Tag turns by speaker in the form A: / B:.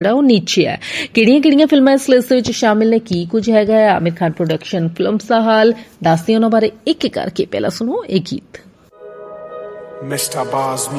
A: ਉਹ ਨੀਚੇ ਹੈ। ਕਿਹੜੀਆਂ ਫਿਲਮਾਂ ਇਸ ਲਿਸਟ ਵਿੱਚ ਸ਼ਾਮਿਲ ਨੇ, ਕੀ ਕੁਝ ਹੈਗਾ ਹੈ, ਆਮਿਰ ਖਾਨ ਪ੍ਰੋਡਕਸ਼ਨ ਫਿਲਮਸ ਦਾ ਹਾਲ ਦੱਸਦੇ ਉਹਨਾਂ ਬਾਰੇ ਇੱਕ ਇੱਕ ਕਰਕੇ। ਪਹਿਲਾਂ ਸੁਣੋ ਇਹ ਗੀਤ।